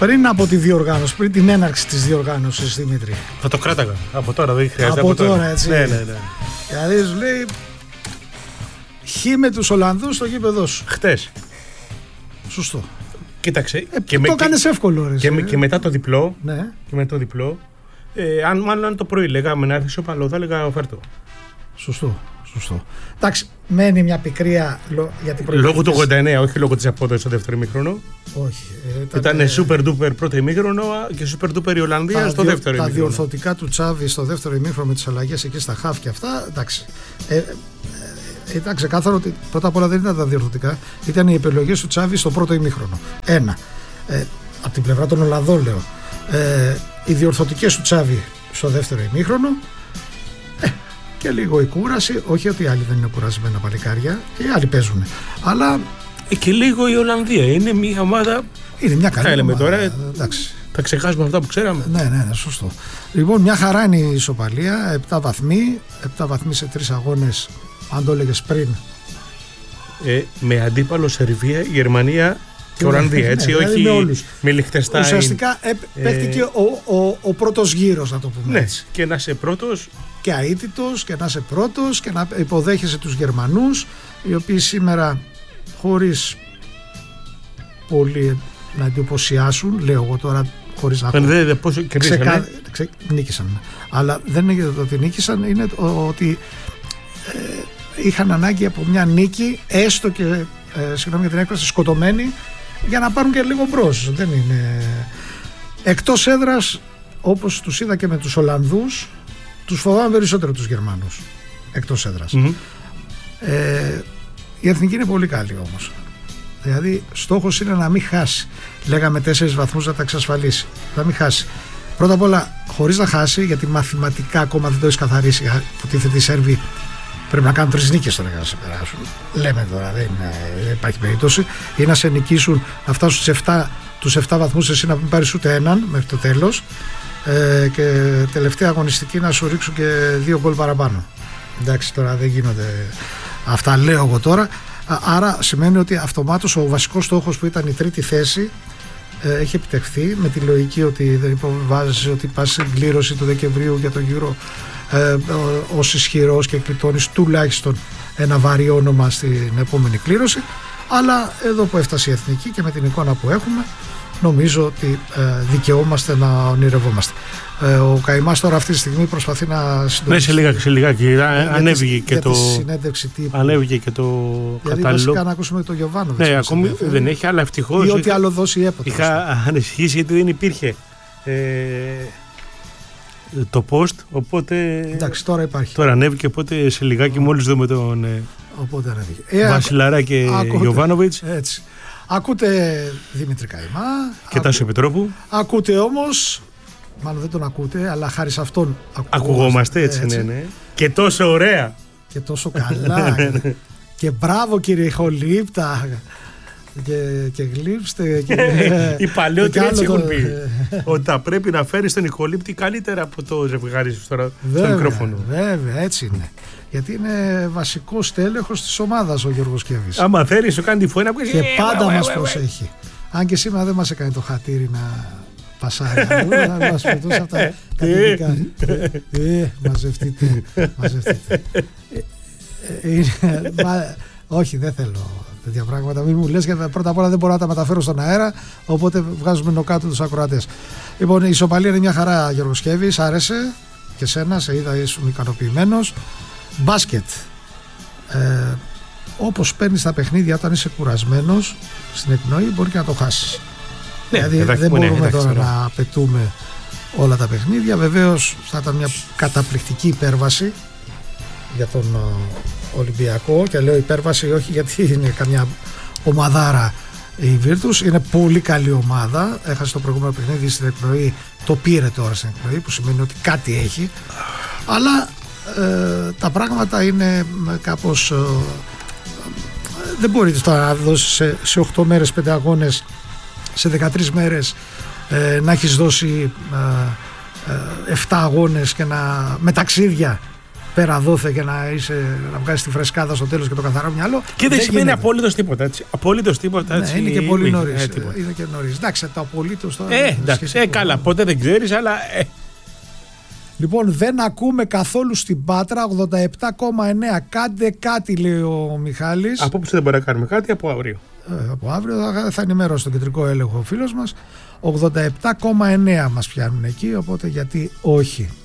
Πριν από τη διοργάνωση, πριν την έναρξη της διοργάνωσης, Δημήτρη. Θα το κράταγα. Από τώρα δεν χρειάζεται. Από τώρα, έτσι. Ναι. Δηλαδή σου λέει χ με τους Ολλανδούς στο γήπεδο σου. Χτες. Σωστό. Κοίταξε. Το έκανες εύκολο, ρε. Και μετά το διπλό. Ναι. Και μετά το διπλό. Αν το πρωί λέγαμε να έρθει σοπαλό, θα έλεγα φέρτο. Σωστό. Εντάξει, μένει μια πικρία για την πρώτη. Λόγω του 89, όχι λόγω της απόδοσης στο δεύτερο ημίχρονο. Όχι. Ήταν super duper πρώτο ημίχρονο και super duper η Ολλανδία στο δεύτερο ημίχρονο. Τα διορθωτικά του Τσάβη στο δεύτερο ημίχρονο με τις αλλαγές εκεί στα χαφ και αυτά. Εντάξει. Ήταν ξεκάθαρο ότι πρώτα απ' όλα δεν ήταν τα διορθωτικά, ήταν οι επιλογές του Τσάβη στο πρώτο ημίχρονο. Ένα. Από την πλευρά των Ολλανδών λέω. Οι διορθωτικές του Τσάβη στο δεύτερο ημίχρονο. Και λίγο η κούραση, όχι ότι οι άλλοι δεν είναι κουρασμένα παλικάρια, και οι άλλοι παίζουν. Αλλά. Και λίγο η Ολλανδία. Είναι μια ομάδα. Είναι μια καλή ομάδα. Τώρα, εντάξει. Θα ξεχάσουμε αυτά που ξέραμε. Ναι, σωστό. Λοιπόν, μια χαρά είναι η ισοπαλία. 7 βαθμοί. 7 βαθμοί σε 3 αγώνες, αν το έλεγες πριν. Με αντίπαλο Σερβία, Γερμανία και Ολλανδία. Έτσι, όχι με όλους. Με Λιχτεστάιν. Ουσιαστικά παίχτηκε ο πρώτος γύρος, να το πούμε. Ναι, έτσι. και να είσαι πρώτος. Και αίτητος και να είσαι πρώτος και να υποδέχεσαι τους Γερμανούς, οι οποίοι σήμερα, χωρίς πολύ να εντυπωσιάσουν, λέω εγώ τώρα χωρίς να έχω πόσο κερδίσανε. Νίκησαν. Αλλά δεν είναι ότι νίκησαν, είναι ότι είχαν ανάγκη από μια νίκη, έστω και συγγνώμη για την έκφραση, σκοτωμένη, για να πάρουν και λίγο μπρος. Δεν είναι. Εκτός έδρας, όπως τους είδα και με τους Ολλανδούς, τους φοβάμαι περισσότερο τους Γερμανούς εκτός έδρας. Η εθνική είναι πολύ καλή όμως. Δηλαδή στόχος είναι να μην χάσει. Λέγαμε 4 βαθμούς να τα εξασφαλίσει. Να μην χάσει. Πρώτα απ' όλα χωρίς να χάσει, γιατί μαθηματικά ακόμα δεν το έχει καθαρίσει. Που τίθεται οι Σέρβοι πρέπει να κάνουν 3 νίκες τώρα για να σε περάσουν. Λέμε τώρα, δεν υπάρχει περίπτωση. Ή να σε νικήσουν, να φτάσουν τους 7 βαθμούς, εσύ να μην πάρεις ούτε έναν μέχρι το τέλος. Και τελευταία αγωνιστική να σου ρίξουν και 2 γκολ παραπάνω. Εντάξει, τώρα δεν γίνονται αυτά, λέω εγώ τώρα. Άρα σημαίνει ότι αυτομάτως ο βασικός στόχος που ήταν η τρίτη θέση έχει επιτευχθεί, με τη λογική ότι δεν υποβάζεις ότι πας στην κλήρωση του Δεκεμβρίου για τον Euro ως ισχυρός και κλειτώνεις τουλάχιστον ένα βαρύ όνομα στην επόμενη κλήρωση. Αλλά εδώ που έφτασε η εθνική και με την εικόνα που έχουμε, νομίζω ότι δικαιούμαστε να ονειρευόμαστε. Ο Καϊμάς τώρα αυτή τη στιγμή προσπαθεί να συντονίσει. Ναι, σε λιγάκι. Ανέβηκε και το. Συνέντευξη τύπου. Ανέβηκε και το κατάλληλο. Βασικά να ακούσουμε τον Γιοβάνοβιτς. Ναι, ακόμη δεν έχει, αλλά ευτυχώς. Ή ό,τι άλλο δώσει έποτε. Είχα ανησυχήσει γιατί δεν υπήρχε το post, οπότε. Εντάξει, τώρα υπάρχει. Τώρα ανέβηκε, οπότε σε λιγάκι μόλις δούμε τον. Οπότε ανέβηκε. Βασιλαρά και Γιοβάνοβιτς. Έτσι. Ακούτε Δημήτρη Καϊμά και Τάσο Επιτρόπου. Ακούτε όμως, μάλλον δεν τον ακούτε, αλλά χάρη σε αυτόν ακουγόμαστε, έτσι. Ναι. Και τόσο ωραία. Και τόσο καλά. Και μπράβο κύριε Ηχολήπτα. Και γλύψτε. Οι παλαιότεροι έτσι έχουν πει. Ότι θα πρέπει να φέρεις τον Ηχολήπτη καλύτερα από το ζευγάρι στο μικρόφωνο. Βέβαια, έτσι είναι. Γιατί είναι βασικός τέλεχος της ομάδας ο Γιώργος Κέβης. Άμα θέλει, σου κάνει τη φωνή και πάντα μας προσέχει. Αν και σήμερα δεν μας έκανε το χατήρι να πασάρει. Να μας πετούσε αυτά τα κατοικικά. Μαζευτείτε. Όχι, δεν θέλω τέτοια πράγματα. Μην μου λες, γιατί πρώτα απ' όλα δεν μπορώ να τα μεταφέρω στον αέρα. Οπότε βγάζουμε νοκάτω τους ακροατές. Λοιπόν, η ισοπαλία είναι μια χαρά, Γιώργος Κέβης. Άρεσε και σένα, σε είδα, ήσουν ικανοποιημένος. Μπάσκετ. Όπως παίρνεις τα παιχνίδια όταν είσαι κουρασμένος στην εκπνοή, μπορεί και να το χάσεις. Ναι, δηλαδή δεν μπορούμε τώρα να απαιτούμε όλα τα παιχνίδια. Βεβαίως θα ήταν μια καταπληκτική υπέρβαση για τον Ολυμπιακό, και λέω υπέρβαση όχι γιατί είναι καμιά ομαδάρα η Virtus, είναι πολύ καλή ομάδα. Έχασε το προηγούμενο παιχνίδι στην εκπνοή, το πήρε τώρα στην εκπνοή, που σημαίνει ότι κάτι έχει, αλλά τα πράγματα είναι κάπως δεν μπορείτε τώρα να δώσεις σε 8 μέρες 5 αγώνες, σε 13 μέρες να έχεις δώσει 7 αγώνες και με ταξίδια πέρα δόθε και να βγάλεις τη φρεσκάδα στο τέλος και το καθαρό μυαλό. Και δεν σημαίνει απολύτως τίποτα. Έτσι. Απολύτως τίποτα. Έτσι, ναι, είναι και πολύ νωρίς. Είναι και νωρίς. Εντάξει, το απολύτως τώρα. Εντάξει, καλά, ποτέ δεν ξέρεις, αλλά. Λοιπόν, δεν ακούμε καθόλου στην Πάτρα, 87,9. Κάντε κάτι, λέει ο Μιχάλης. Απόψε δεν μπορεί να κάνουμε κάτι, από αύριο. Από αύριο θα ενημερώσει τον κεντρικό έλεγχο ο φίλος μας. 87,9 μας πιάνουν εκεί, οπότε γιατί όχι.